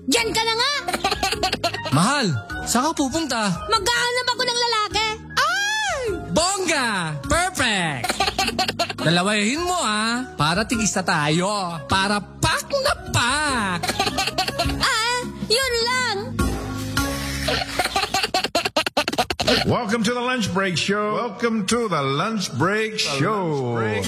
Diyan ka na nga! Mahal, saan ka pupunta? Maghahanap ako ng lalaki! Ay! Bongga! Perfect! Dalawahin mo para tigisa tayo. Para pak na pak! Yun lang! Welcome to the Lunch Break Show. Welcome to the Lunch Break Show.